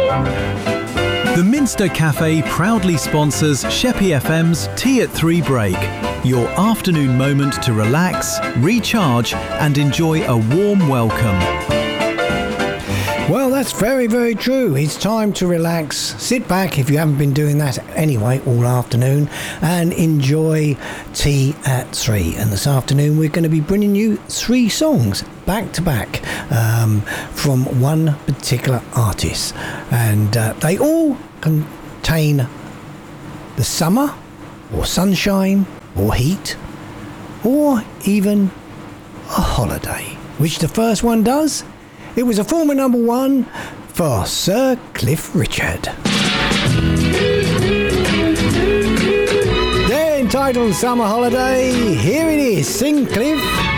The Minster Cafe proudly sponsors Sheppey FM's Tea at 3 break, your afternoon moment to relax, recharge and enjoy a warm welcome. Well, that's very, very true. It's time to relax, sit back if you haven't been doing that anyway all afternoon, and enjoy Tea at 3. And this afternoon we're going to be bringing you 3 songs back to back from one particular artist. And they all contain the summer or sunshine or heat or even a holiday, which the first one does. It was a former number 1 for Sir Cliff Richard. They're entitled Summer Holiday. Here it is. Sing, Cliff.